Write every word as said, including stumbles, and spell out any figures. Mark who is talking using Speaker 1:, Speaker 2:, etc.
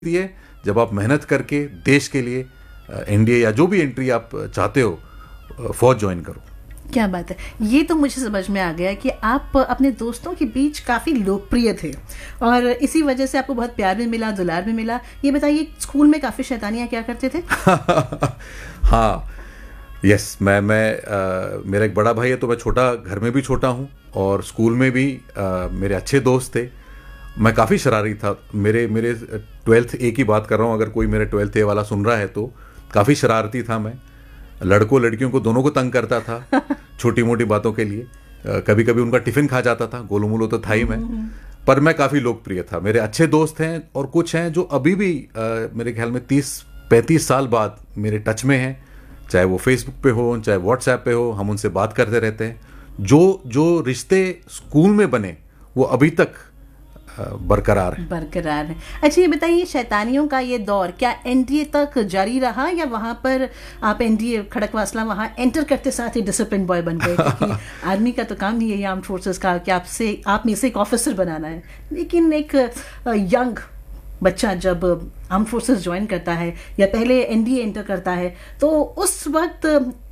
Speaker 1: है जब आप मेहनत करके देश के लिए एनडीए या जो भी एंट्री आप चाहते हो फौज ज्वाइन करो।
Speaker 2: क्या बात है, ये तो मुझे समझ में आ गया कि आप अपने दोस्तों के बीच काफ़ी लोकप्रिय थे और इसी वजह से आपको बहुत प्यार भी मिला, दुलार भी मिला। ये बताइए, स्कूल में काफ़ी शैतानियाँ क्या करते थे?
Speaker 1: हाँ, यस, मैं मैं आ, मेरा एक बड़ा भाई है तो मैं छोटा, घर में भी छोटा हूँ और स्कूल में भी आ, मेरे अच्छे दोस्त थे। मैं काफ़ी शरारती था। मेरे मेरे ट्वेल्थ ए की बात कर रहा हूँ, अगर कोई मेरे ट्वेल्थ ए वाला सुन रहा है तो काफ़ी शरारती था मैं। लड़कों लड़कियों को दोनों को तंग करता था छोटी मोटी बातों के लिए। कभी कभी उनका टिफ़िन खा जाता था, गोलू मोलू तो था ही मैं, पर मैं काफ़ी लोकप्रिय था। मेरे अच्छे दोस्त हैं और कुछ हैं जो अभी भी आ, मेरे ख्याल में तीस पैंतीस साल बाद मेरे टच में हैं, चाहे वो फेसबुक पे हो चाहे व्हाट्सएप पे हो, हम उनसे बात करते रहते हैं। जो जो रिश्ते स्कूल में बने वो अभी तक बरकरार है
Speaker 2: बरकरार है। अच्छा, ये बताइए, शैतानियों का ये दौर क्या एनडीए तक जारी रहा या वहाँ पर आप एनडीए खड़कवासला वहाँ एंटर करते साथ ही डिसिप्लिन बॉय बन गए? क्योंकि आर्मी का तो काम नहीं है, आर्म्ड फोर्सेस का, कि आपसे आप में से एक ऑफिसर बनाना है। लेकिन एक यंग बच्चा जब आर्म्ड फोर्सेस ज्वाइन करता है या पहले एनडीए एंटर करता है तो उस वक्त